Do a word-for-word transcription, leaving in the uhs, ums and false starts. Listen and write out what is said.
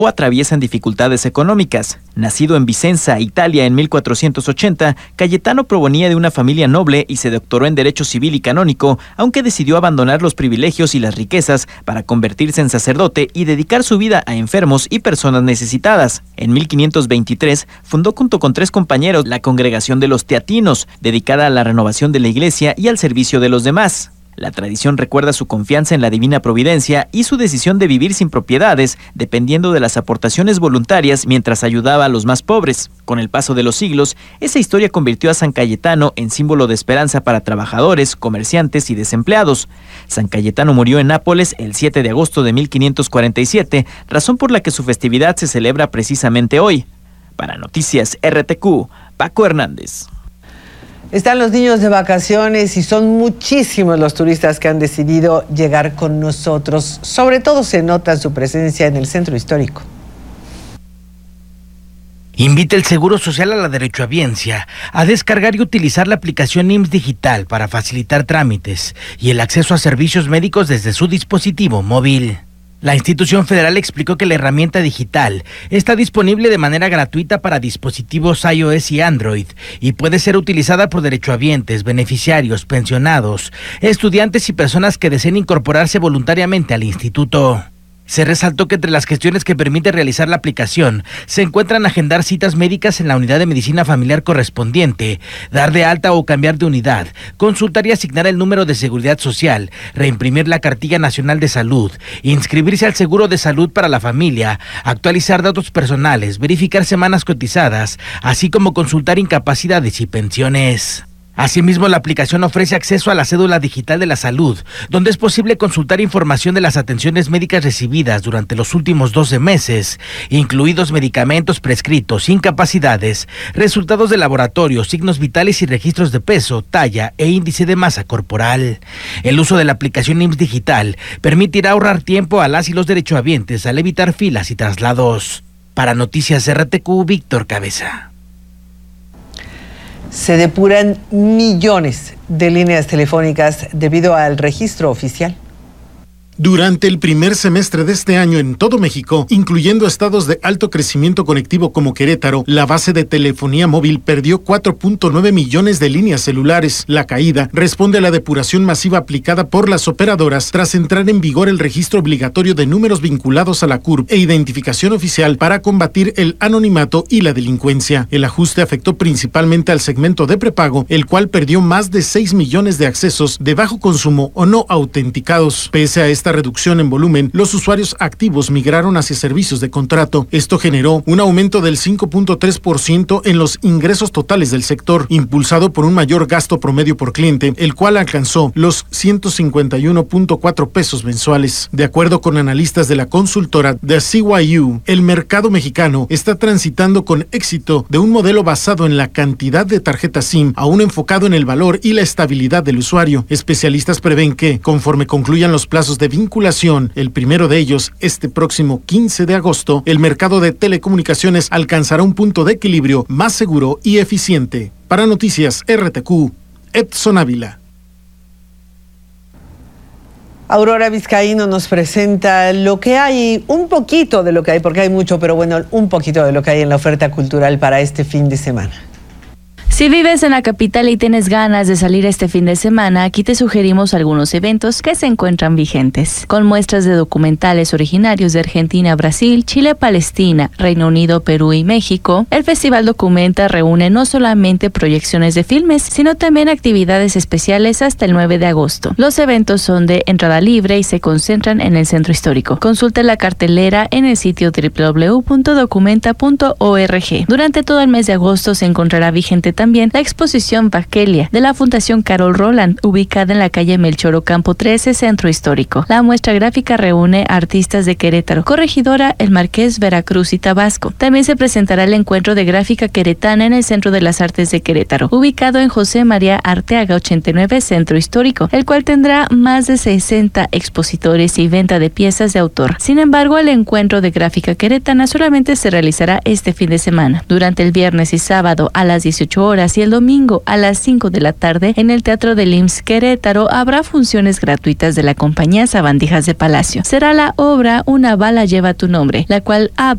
o atraviesan dificultades económicas. Nacido en Vicenza, Italia, en mil cuatrocientos ochenta, Cayetano provenía de una familia noble y se doctoró en Derecho Civil y Canónico, aunque decidió abandonar los privilegios y las riquezas para convertirse en sacerdote y dedicar su vida a enfermos y personas necesitadas. En mil quinientos veintitrés fundó junto con tres compañeros la Congregación de los Teatinos, dedicada a la renovación de la iglesia y al servicio de los demás. La tradición recuerda su confianza en la divina providencia y su decisión de vivir sin propiedades, dependiendo de las aportaciones voluntarias mientras ayudaba a los más pobres. Con el paso de los siglos, esa historia convirtió a San Cayetano en símbolo de esperanza para trabajadores, comerciantes y desempleados. San Cayetano murió en Nápoles el siete de agosto de mil quinientos cuarenta y siete, razón por la que su festividad se celebra precisamente hoy. Para Noticias R T Q, Paco Hernández. Están los niños de vacaciones y son muchísimos los turistas que han decidido llegar con nosotros. Sobre todo se nota su presencia en el centro histórico. Invita el Seguro Social a la derechohabiencia a descargar y utilizar la aplicación I M S S Digital para facilitar trámites y el acceso a servicios médicos desde su dispositivo móvil. La institución federal explicó que la herramienta digital está disponible de manera gratuita para dispositivos iOS y Android y puede ser utilizada por derechohabientes, beneficiarios, pensionados, estudiantes y personas que deseen incorporarse voluntariamente al instituto. Se resaltó que entre las gestiones que permite realizar la aplicación se encuentran agendar citas médicas en la unidad de medicina familiar correspondiente, dar de alta o cambiar de unidad, consultar y asignar el número de seguridad social, reimprimir la cartilla nacional de salud, inscribirse al seguro de salud para la familia, actualizar datos personales, verificar semanas cotizadas, así como consultar incapacidades y pensiones. Asimismo, la aplicación ofrece acceso a la cédula digital de la salud, donde es posible consultar información de las atenciones médicas recibidas durante los últimos doce meses, incluidos medicamentos prescritos, incapacidades, resultados de laboratorio, signos vitales y registros de peso, talla e índice de masa corporal. El uso de la aplicación I M S S Digital permitirá ahorrar tiempo a las y los derechohabientes al evitar filas y traslados. Para Noticias R T Q, Víctor Cabeza. Se depuran millones de líneas telefónicas debido al registro oficial. Durante el primer semestre de este año en todo México, incluyendo estados de alto crecimiento conectivo como Querétaro, la base de telefonía móvil perdió cuatro punto nueve millones de líneas celulares. La caída responde a la depuración masiva aplicada por las operadoras tras entrar en vigor el registro obligatorio de números vinculados a la C U R P e identificación oficial para combatir el anonimato y la delincuencia. El ajuste afectó principalmente al segmento de prepago, el cual perdió más de seis millones de accesos de bajo consumo o no autenticados. Pese a esta reducción en volumen, los usuarios activos migraron hacia servicios de contrato. Esto generó un aumento del cinco punto tres por ciento en los ingresos totales del sector, impulsado por un mayor gasto promedio por cliente, el cual alcanzó los ciento cincuenta y uno punto cuatro pesos mensuales. De acuerdo con analistas de la consultora The C Y U, el mercado mexicano está transitando con éxito de un modelo basado en la cantidad de tarjetas SIM a uno enfocado en el valor y la estabilidad del usuario. Especialistas prevén que, conforme concluyan los plazos de vinculación, el primero de ellos, este próximo quince de agosto, el mercado de telecomunicaciones alcanzará un punto de equilibrio más seguro y eficiente. Para Noticias R T Q, Edson Ávila. Aurora Vizcaíno nos presenta lo que hay, un poquito de lo que hay, porque hay mucho, pero bueno, un poquito de lo que hay en la oferta cultural para este fin de semana. Si vives en la capital y tienes ganas de salir este fin de semana, aquí te sugerimos algunos eventos que se encuentran vigentes. Con muestras de documentales originarios de Argentina, Brasil, Chile, Palestina, Reino Unido, Perú y México, el Festival Documenta reúne no solamente proyecciones de filmes, sino también actividades especiales hasta el nueve de agosto. Los eventos son de entrada libre y se concentran en el centro histórico. Consulta la cartelera en el sitio doble u doble u doble u punto documenta punto org. Durante todo el mes de agosto se encontrará vigente también la exposición Baquelia de la Fundación Carol Roland, ubicada en la calle Melchor Ocampo trece, Centro Histórico. La muestra gráfica reúne artistas de Querétaro, Corregidora, El Marqués, Veracruz y Tabasco. También se presentará el encuentro de gráfica queretana en el Centro de las Artes de Querétaro, ubicado en José María Arteaga ochenta y nueve, Centro Histórico, el cual tendrá más de sesenta expositores y venta de piezas de autor. Sin embargo, el encuentro de gráfica queretana solamente se realizará este fin de semana. Durante el viernes y sábado a las dieciocho horas horas y el domingo a las cinco de la tarde en el Teatro del I M S S Querétaro habrá funciones gratuitas de la compañía Sabandijas de Palacio. Será la obra Una bala lleva tu nombre, la cual